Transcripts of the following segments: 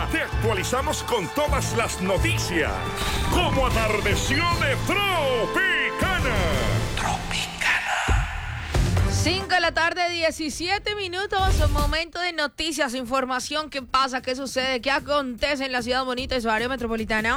Tropicana te actualizamos con todas las noticias. Como atardeció de Tropicana. 5 de la tarde, 17 minutos, momento de noticias, información, qué pasa, qué sucede, qué acontece en la ciudad bonita y su área metropolitana.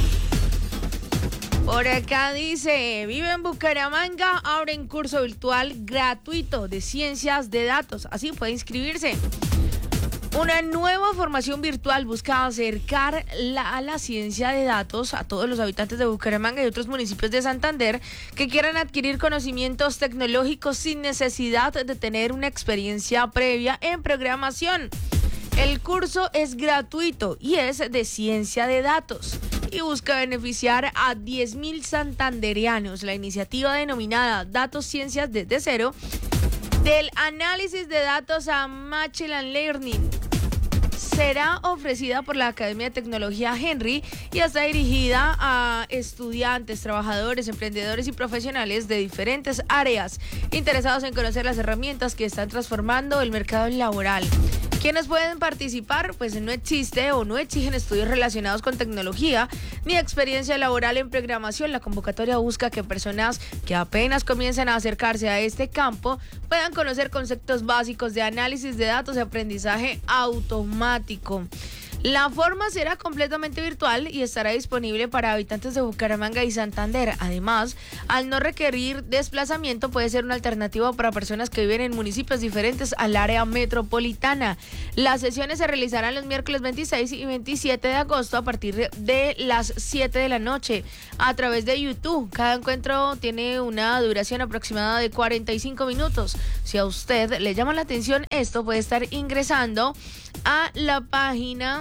Por acá dice, vive en Bucaramanga, abren curso virtual gratuito de ciencias de datos, así puede inscribirse. Una nueva formación virtual busca acercar a la ciencia de datos a todos los habitantes de Bucaramanga y otros municipios de Santander que quieran adquirir conocimientos tecnológicos sin necesidad de tener una experiencia previa en programación. El curso es gratuito y es de ciencia de datos y busca beneficiar a 10.000 santandereanos. La iniciativa denominada Datos Ciencias desde cero, del análisis de datos a Machine Learning, será ofrecida por la Academia de Tecnología Henry y está dirigida a estudiantes, trabajadores, emprendedores y profesionales de diferentes áreas interesados en conocer las herramientas que están transformando el mercado laboral. ¿Quiénes pueden participar? Pues no existe o no exigen estudios relacionados con tecnología ni experiencia laboral en programación. La convocatoria busca que personas que apenas comiencen a acercarse a este campo puedan conocer conceptos básicos de análisis de datos y aprendizaje automático. La forma será completamente virtual y estará disponible para habitantes de Bucaramanga y Santander. Además, al no requerir desplazamiento, puede ser una alternativa para personas que viven en municipios diferentes al área metropolitana. Las sesiones se realizarán los miércoles 26 y 27 de agosto a partir de las 7 de la noche a través de YouTube. Cada encuentro tiene una duración aproximada de 45 minutos. Si a usted le llama la atención esto, puede estar ingresando a la página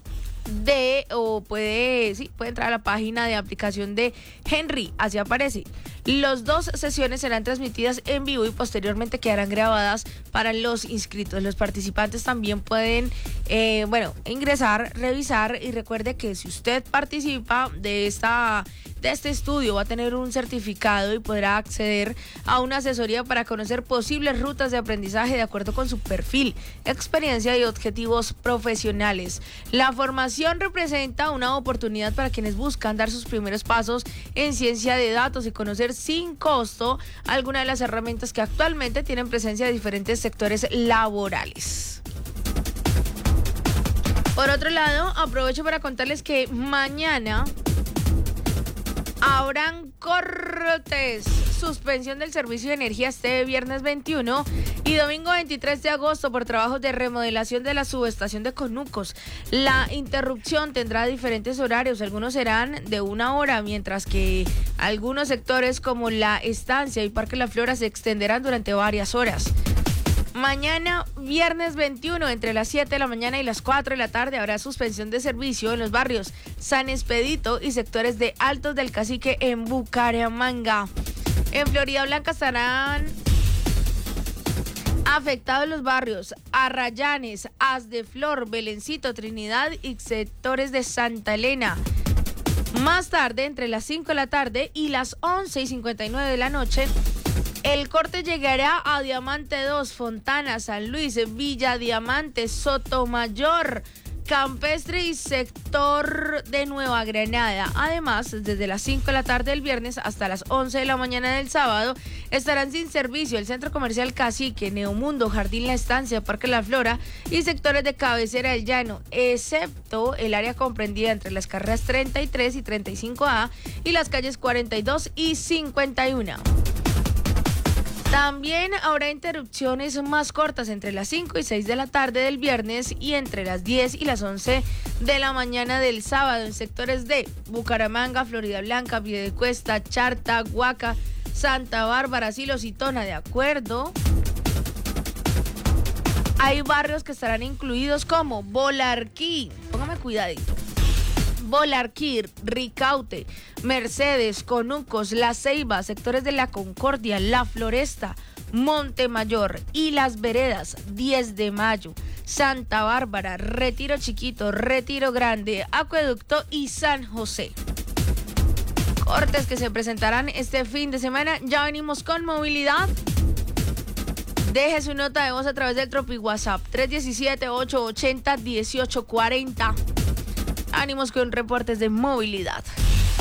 puede entrar a la página de aplicación de Henry, así aparece. Las dos sesiones serán transmitidas en vivo y posteriormente quedarán grabadas para los inscritos. Los participantes también pueden, ingresar, revisar y recuerde que si usted participa de este estudio va a tener un certificado y podrá acceder a una asesoría para conocer posibles rutas de aprendizaje de acuerdo con su perfil, experiencia y objetivos profesionales. La formación representa una oportunidad para quienes buscan dar sus primeros pasos en ciencia de datos y conocer sin costo algunas de las herramientas que actualmente tienen presencia en diferentes sectores laborales. Por otro lado, aprovecho para contarles que mañana habrán cortes, suspensión del servicio de energía este viernes 21 y domingo 23 de agosto por trabajos de remodelación de la subestación de Conucos. La interrupción tendrá diferentes horarios, algunos serán de 1 hora, mientras que algunos sectores como La Estancia y Parque La Flora se extenderán durante varias horas. Mañana, viernes 21, entre las 7 de la mañana y las 4 de la tarde, habrá suspensión de servicio en los barrios San Expedito y sectores de Altos del Cacique en Bucaramanga. En Florida Blanca estarán afectados los barrios Arrayanes, Haz de Flor, Belencito, Trinidad y sectores de Santa Elena. Más tarde, entre las 5 de la tarde y las 11:59 de la noche, el corte llegará a Diamante 2, Fontana, San Luis, Villa Diamante, Sotomayor, Campestre y sector de Nueva Granada. Además, desde las 5 de la tarde del viernes hasta las 11 de la mañana del sábado, estarán sin servicio el Centro Comercial Cacique, Neomundo, Jardín La Estancia, Parque La Flora y sectores de Cabecera del Llano, excepto el área comprendida entre las carreras 33 y 35A y las calles 42 y 51. También habrá interrupciones más cortas entre las 5 y 6 de la tarde del viernes y entre las 10 y las 11 de la mañana del sábado en sectores de Bucaramanga, Florida Blanca, Piedecuesta, Charta, Guaca, Santa Bárbara, Silos y Tona. De acuerdo, hay barrios que estarán incluidos como Bolarquí, póngame cuidadito, Bolarquí, Ricaute, Mercedes, Conucos, La Ceiba, sectores de La Concordia, La Floresta, Montemayor y Las Veredas, 10 de Mayo, Santa Bárbara, Retiro Chiquito, Retiro Grande, Acueducto y San José. Cortes que se presentarán este fin de semana. Ya venimos con movilidad. Deje su nota de voz a través del Tropi WhatsApp 317-880-1840. Ánimos con reportes de movilidad.